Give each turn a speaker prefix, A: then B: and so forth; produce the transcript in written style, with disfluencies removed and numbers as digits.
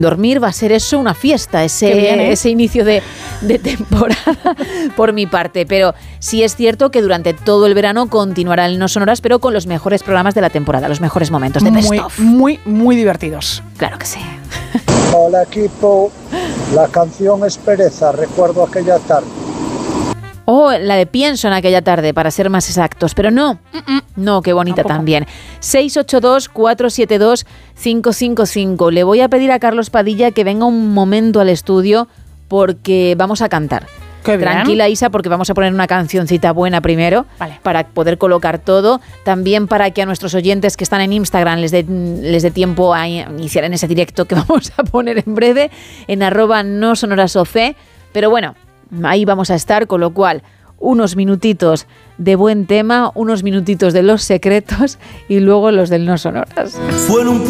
A: dormir va a ser eso una fiesta, ese inicio de temporada por mi parte. Pero sí es cierto que durante todo el verano continuará el No Sonoras, pero con los mejores programas de la temporada, los mejores momentos de Best Of.
B: Muy divertidos.
A: Claro que sí.
C: Hola equipo, la canción es Pereza, recuerdo aquella tarde.
A: Oh, la de Pienso en aquella tarde, para ser más exactos, pero no, qué bonita tampoco. También. 682-472-555. Le voy a pedir a Carlos Padilla que venga un momento al estudio porque vamos a cantar.
B: Qué bien.
A: Tranquila, Isa, porque vamos a poner una cancioncita buena primero,
B: vale,
A: para poder colocar todo. También para que a nuestros oyentes que están en Instagram les dé tiempo a iniciar en ese directo que vamos a poner en breve, en @nosonorasoc. Pero bueno, ahí vamos a estar, con lo cual unos minutitos de buen tema, unos minutitos de los secretos y luego los del No Sonoras.
D: Fue en un